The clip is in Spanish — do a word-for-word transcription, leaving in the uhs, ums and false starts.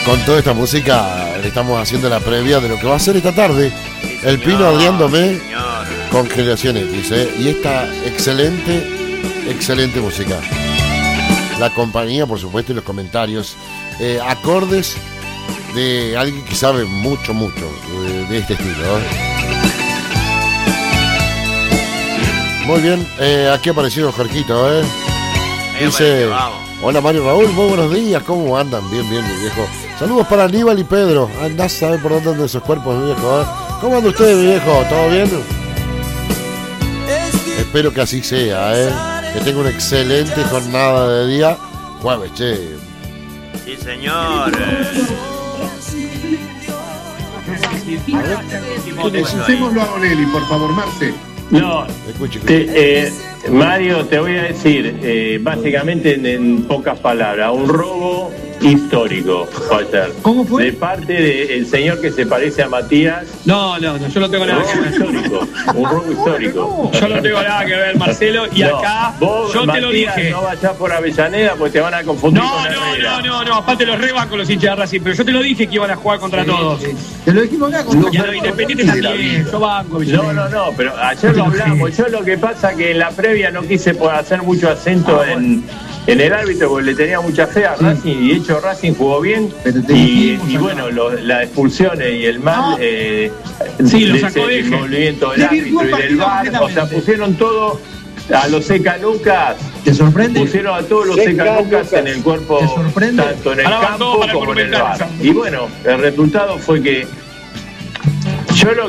con toda esta música le estamos haciendo la previa de lo que va a ser esta tarde. Sí, el Pino Adrián Domé con Generación X, ¿eh? Y esta excelente, excelente música. La compañía, por supuesto, y los comentarios. Eh, acordes de alguien que sabe mucho, mucho de, de este estilo, ¿eh? Muy bien, eh, aquí ha aparecido Jorquito, ¿eh? Dice, hola Mario Raúl, muy buenos días, ¿cómo andan? Bien, bien, mi viejo. Saludos para Aníbal y Pedro. Andás a saber por dónde andan esos cuerpos, mi viejo, ¿eh? ¿Cómo andan ustedes, mi viejo? ¿Todo bien? Espero que así sea, ¿eh? Que tenga una excelente jornada de día. Jueves, che. Sí, señor. Escuchémoslo a Bonelli, por favor, Marce. No, te, eh, Mario, te voy a decir, eh, básicamente en, en pocas palabras, un robo histórico, Walter. ¿Cómo fue? De parte del señor que se parece a Matías. No, no, no, yo no tengo nada que ver. Histórico, un robo histórico. Yo no tengo nada que ver, Marcelo, y no, acá vos, yo Matías, te lo dije. No vayas por Avellaneda porque te van a confundir no, con no, Herrera. no, no, no, aparte los reban con los hinchas de Racing, pero yo te lo dije que iban a jugar contra sí, todos. Sí. Te lo dijimos acá con y a los Independientes también, yo banco. No, no, no, pero ayer lo hablamos. Yo lo que pasa que en la previa no quise hacer mucho acento ah, en, en el árbitro porque le tenía mucha fe a Racing y de hecho Racing jugó bien y, y bueno, lo, las expulsiones y el mal ah, eh, sí, lo sacó de el movimiento del árbitro y del V A R, o sea, pusieron todo a los secanucas. ¿Te sorprende? Pusieron a todos los secanucas en el cuerpo, tanto en el Ahora campo como en el V A R. Y bueno, el resultado fue que yo lo